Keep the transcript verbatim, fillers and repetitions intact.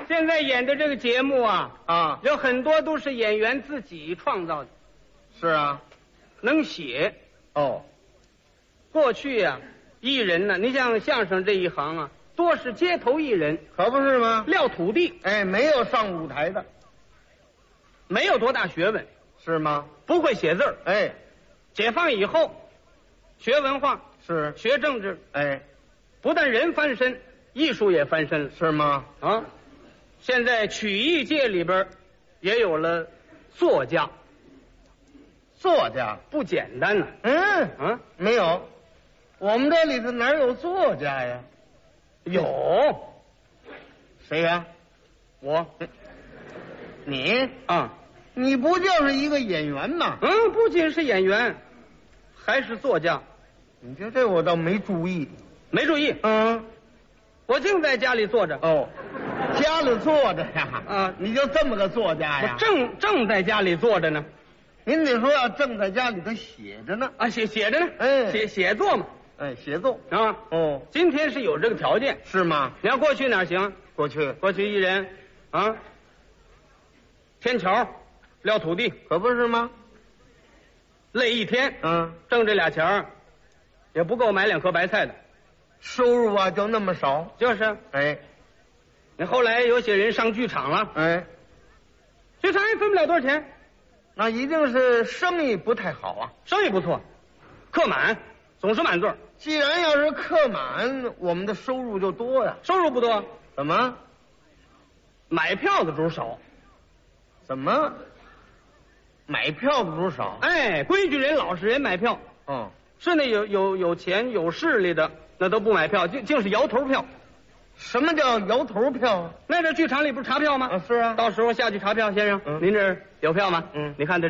现在演的这个节目啊， 啊， 有很多都是演员自己创造的， 是啊， 能写。 哦， 过去呀、啊，艺人呢，你像相声这一行啊，多是街头艺人， 可不是吗？ 撂土地， 哎，没有上舞台的， 没有多大学问， 是吗？ 不会写字儿。 哎， 解放以后，学文化， 是， 学政治， 哎， 不但人翻身，艺术也翻身了是吗？ 啊！现在曲艺界里边也有了作家， 作家， 不简单呐、 嗯啊！ 没有，我们这里头哪有作家呀？ 有谁呀？ 我你， 啊， 你不就是一个演员吗？ 嗯，不仅是演员，还是作家。 你这这我倒没注意。 没注意， 嗯， 我净在家里坐着。 哦，家里坐着呀？ 啊你就这么个作家呀？ 我正正在家里坐着呢。 您得说要正在家里头写着呢。 啊，写写着呢， 哎写写作嘛。 哎，写作。 啊， 哦， 今天是有这个条件。 是吗？ 你要过去哪行？ 过去过去一人啊，天桥撂土地， 可不是吗？ 累一天， 嗯， 挣这俩钱儿也不够买两颗白菜的。 收入啊就那么少。 就是， 哎你后来有些人上剧场了， 哎， 剧场也分不了多少钱， 那一定是生意不太好啊。 生意不错，客满，总是满座， 既然要是客满，我们的收入就多呀。 收入不多， 怎么？ 买票的主少。 怎么？买票的主少？ 哎，规矩人、老实人买票， 哦， 是那有有有钱有势力的，那都不买票，净净是摇头票。 什么叫摇头票啊？ 那这剧场里不是查票吗？ 啊，是啊。 到时候下去查票，先生， 嗯您这儿有票吗？ 嗯你看这。